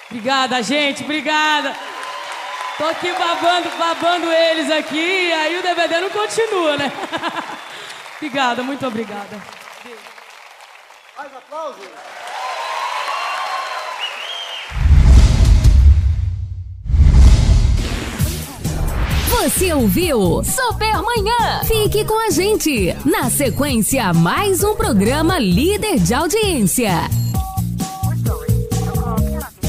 Obrigada, gente, obrigada. Tô aqui babando eles aqui, aí o DVD não continua, né? Obrigada, muito obrigada. Mais aplausos. Você ouviu Super Manhã? Fique com a gente. Na sequência, mais um programa líder de audiência.